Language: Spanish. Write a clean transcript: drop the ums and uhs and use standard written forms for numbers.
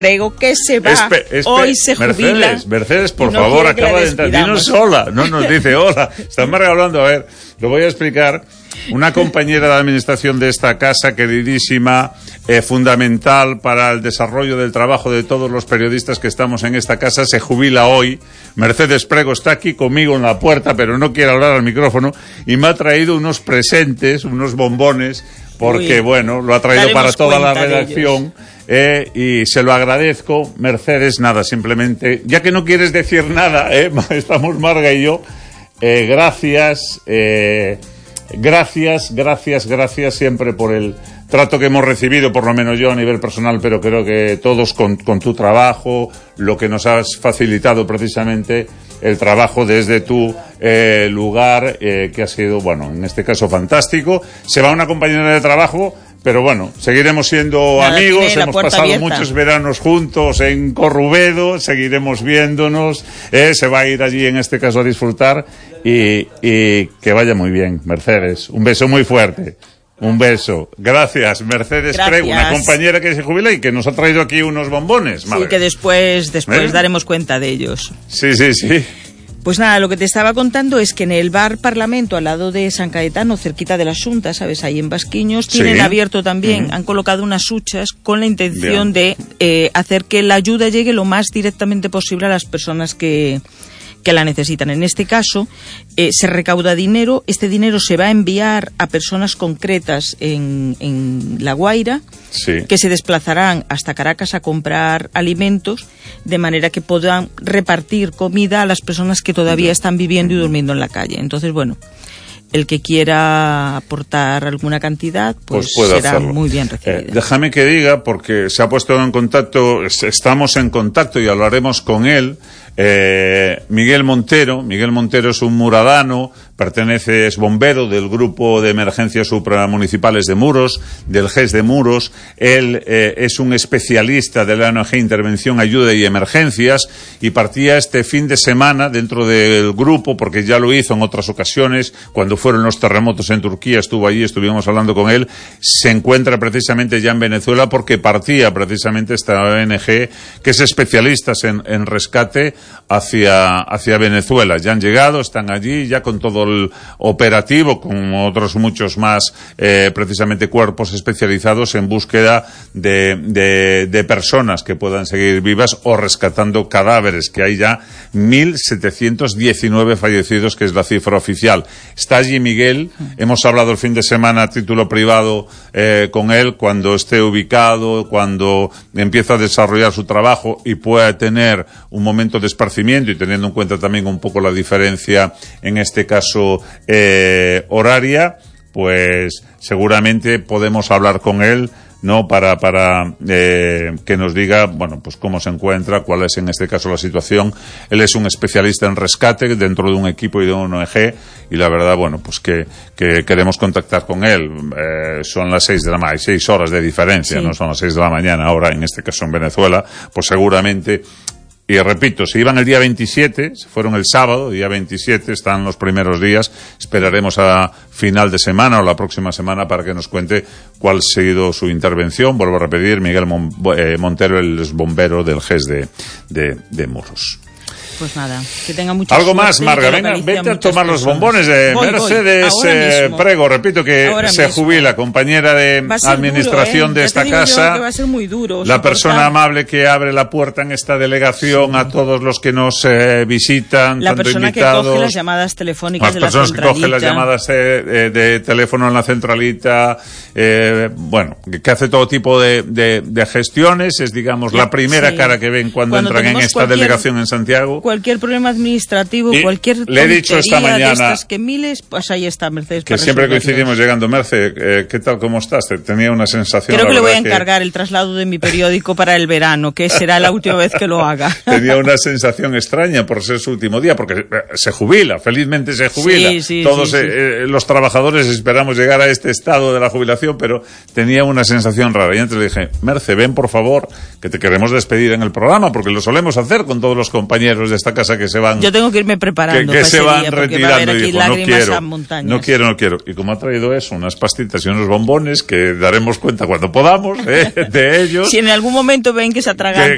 Prego que se va, hoy se jubila. Mercedes, por favor, acaba de entrar. Dinos hola, no nos dice hola. Estamos hablando, a ver, lo voy a explicar. Una compañera de administración de esta casa, queridísima, fundamental para el desarrollo del trabajo de todos los periodistas que estamos en esta casa, se jubila hoy. Mercedes Prego está aquí conmigo en la puerta, pero no quiere hablar al micrófono, y me ha traído unos presentes, unos bombones, porque, bueno, lo ha traído para toda la redacción. Y se lo agradezco, Mercedes. Nada, simplemente, ya que no quieres decir nada, estamos Marga y yo, gracias siempre por el trato que hemos recibido, por lo menos yo a nivel personal, pero creo que todos con tu trabajo, lo que nos has facilitado precisamente el trabajo desde tu lugar, que ha sido, bueno, en este caso fantástico. Se va una compañera de trabajo, pero bueno, seguiremos siendo amigos, hemos pasado muchos veranos juntos en Corrubedo, seguiremos viéndonos, se va a ir allí en este caso a disfrutar, y que vaya muy bien, Mercedes. Un beso muy fuerte. Un beso. Gracias, Mercedes Prego, una compañera que se jubila y que nos ha traído aquí unos bombones. Sí, que después daremos cuenta de ellos. Sí. Pues nada, lo que te estaba contando es que en el bar Parlamento, al lado de San Cayetano, cerquita de la Xunta, ¿sabes? Ahí en Basquiños, tienen abierto también, han colocado unas huchas con la intención de hacer que la ayuda llegue lo más directamente posible a las personas que la necesitan. En este caso, se recauda dinero. Este dinero se va a enviar a personas concretas en La Guaira, que se desplazarán hasta Caracas a comprar alimentos, de manera que puedan repartir comida a las personas que todavía están viviendo y durmiendo en la calle. Entonces, bueno, el que quiera aportar alguna cantidad, pues será hacerlo. Muy bien recibido. Déjame que diga, porque se ha puesto en contacto, estamos en contacto y hablaremos con él, Miguel Montero es un muradano, es bombero del grupo de emergencias supramunicipales de Muros, del GES de Muros. Él es un especialista de la ONG Intervención, Ayuda y Emergencias, y partía este fin de semana dentro del grupo, porque ya lo hizo en otras ocasiones, cuando fueron los terremotos en Turquía, estuvo allí, estuvimos hablando con él. Se encuentra precisamente ya en Venezuela, porque partía precisamente esta ONG, que es especialista en rescate hacia Venezuela. Ya han llegado, están allí, ya con todo el operativo, con otros muchos más, precisamente cuerpos especializados en búsqueda de personas que puedan seguir vivas o rescatando cadáveres, que hay ya 1.719 fallecidos, que es la cifra oficial. Está allí Miguel, hemos hablado el fin de semana a título privado con él, cuando esté ubicado, cuando empieza a desarrollar su trabajo y pueda tener un momento de esparcimiento, y teniendo en cuenta también un poco la diferencia, en este caso horaria, pues seguramente podemos hablar con él, ¿no? Para que nos diga, bueno, pues cómo se encuentra, cuál es en este caso la situación. Él es un especialista en rescate dentro de un equipo y de una ONG, y la verdad, bueno, pues que queremos contactar con él. Son las 6 de la mañana, hay 6 horas de diferencia, ¿no? Son las 6 de la mañana ahora, en este caso en Venezuela, pues seguramente. Y repito, se iban el día 27, se fueron el sábado, día 27, están los primeros días. Esperaremos a final de semana o la próxima semana para que nos cuente cuál ha sido su intervención. Vuelvo a repetir, Miguel Montero, el bombero del GES de Muros. Pues nada, que tenga mucha algo suerte, más, Marga, venga, vete a tomar los bombones de Mercedes Prego, repito que ahora se jubila, compañera de administración de esta casa, que va a ser muy duro, la persona amable que abre la puerta en esta delegación a todos los que nos visitan, la persona invitados, que coge las llamadas telefónicas de la centralita, las personas que cogen las llamadas de teléfono en la centralita, bueno, que hace todo tipo de gestiones, es, digamos, la primera cara que ven cuando entran en esta delegación en Santiago. Cualquier problema administrativo, cualquier le he dicho esta mañana de estas que miles, pues ahí está Mercedes. Que siempre coincidimos llegando. Merce, ¿qué tal, cómo estás? Tenía una sensación. Creo que le voy a encargar el traslado de mi periódico para el verano, que será la última vez que lo haga. Tenía una sensación extraña por ser su último día, porque se jubila, felizmente se jubila. Todos los trabajadores esperamos llegar a este estado de la jubilación, pero tenía una sensación rara. Y antes le dije, Merce, ven por favor, que te queremos despedir en el programa, porque lo solemos hacer con todos los compañeros de esta casa que se van. Yo tengo que irme preparando que se van retirando, y dijo, no quiero. Y como ha traído eso, unas pastitas y unos bombones que daremos cuenta cuando podamos de ellos. Si en algún momento ven que se atragantan,